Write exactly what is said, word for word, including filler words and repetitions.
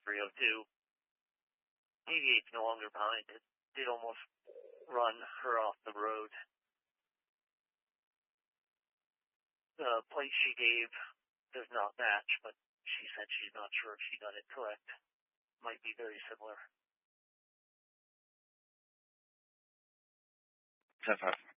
three oh two. eighty-eight's no longer behind it. Did almost run her off the road. The plate she gave does not match, but she said she's not sure if she got it correct. Might be very similar. ten five.